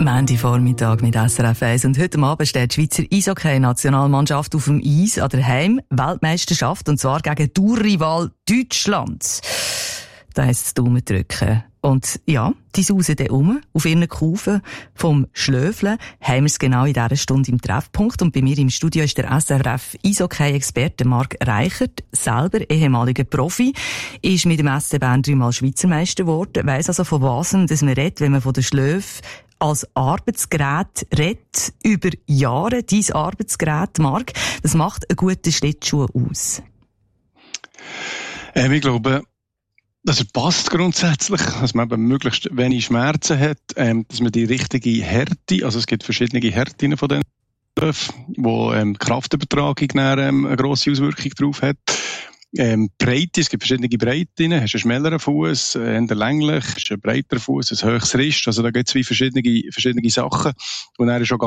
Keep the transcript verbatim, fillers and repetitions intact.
Montagvormittag mit S R F eins. Und heute Abend steht die Schweizer Eishockey-Nationalmannschaft auf dem Eis an der Heim-Weltmeisterschaft, und zwar gegen Tourrival Deutschland. Da heisst es Daumen drücken. Und ja, die sausen dann um auf ihren Kufen vom Schlöfeln. Haben wir es genau in dieser Stunde im Treffpunkt. Und bei mir im Studio ist der S R F-Eishockey-Experte Marc Reichert, selber ehemaliger Profi, ist mit dem S C Bern dreimal Schweizer Meister geworden, weiss also von was dass man redet, wenn man von der Schlöfe als Arbeitsgerät redet, über Jahre. Dein Arbeitsgerät, Marc, das macht einen guten Schlittschuh aus. Ähm, ich glaube, dass er passt grundsätzlich, dass man eben möglichst wenig Schmerzen hat, ähm, dass man die richtige Härte, also es gibt verschiedene Härten von den Schlöfen, wo ähm, Kraftübertragung dann, ähm, eine grosse Auswirkung drauf hat. Ähm, Breite, es gibt verschiedene Breiten, hast einen schmäleren Fuß, einen länglich, hast einen breiteren Fuß, ein höheres Rist, also da gibt es wie verschiedene, verschiedene Sachen. Und dann ist auch